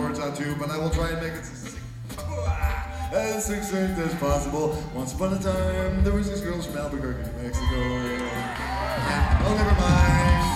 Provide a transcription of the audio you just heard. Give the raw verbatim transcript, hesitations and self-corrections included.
words out too, but I will try and make it succinct. As succinct as possible. Once upon a time, there was these girls from Albuquerque, Mexico. And, oh, never mind.